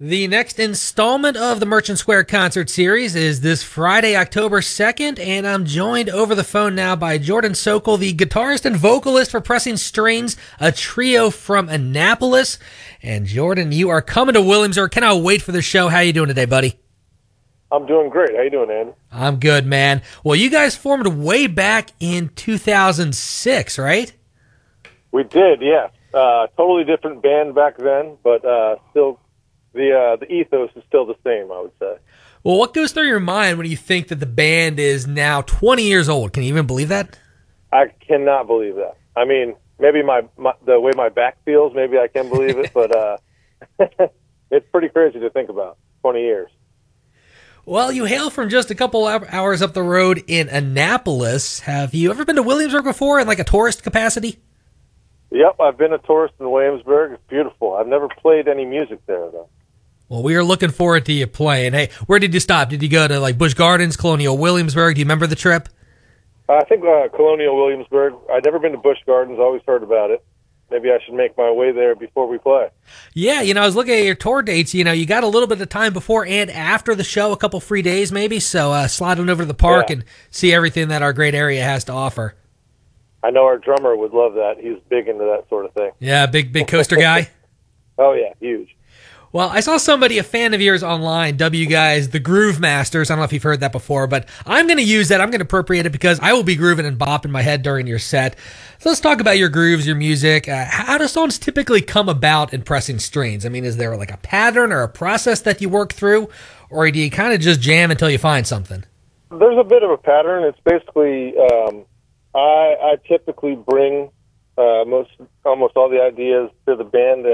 The next installment of the Merchant Square Concert Series is this Friday, October 2nd, and I'm joined over the phone now by Jordan Sokol, the guitarist and vocalist for Pressing Strings, a trio from Annapolis. And Jordan, you are coming to Williamsburg. Cannot wait for the show. How you doing today, buddy? I'm doing great. How you doing, Andy? I'm good, man. Well, you guys formed way back in 2006, right? We did, yeah. Totally different band back then, but still the ethos is still the same, I would say. Well, what goes through your mind when you think that the band is now 20 years old? Can you even believe that? I cannot believe that. I mean, maybe the way my back feels, maybe I can believe it, but it's pretty crazy to think about. 20 years. Well, you hail from just a couple hours up the road in Annapolis. Have you ever been to Williamsburg before in like a tourist capacity? Yep, I've been a tourist in Williamsburg. It's beautiful. I've never played any music there, though. Well, we are looking forward to you playing. Hey, where did you stop? Did you go to like Busch Gardens, Colonial Williamsburg? Do you remember the trip? I think Colonial Williamsburg. I'd never been to Busch Gardens. Always heard about it. Maybe I should make my way there before we play. Yeah, I was looking at your tour dates. You got a little bit of time before and after the show, a couple free days maybe. So slide on over to the park and see everything that our great area has to offer. I know our drummer would love that. He's big into that sort of thing. Yeah, big coaster guy. Oh, yeah, huge. Well, I saw somebody, a fan of yours online, W guys, the Groove Masters. I don't know if you've heard that before, but I'm going to use that. I'm going to appropriate it because I will be grooving and bopping my head during your set. So let's talk about your grooves, your music. How do songs typically come about in Pressing Strings? I mean, is there like a pattern or a process that you work through, or do you kind of just jam until you find something? There's a bit of a pattern. It's basically, I typically bring almost all the ideas to the band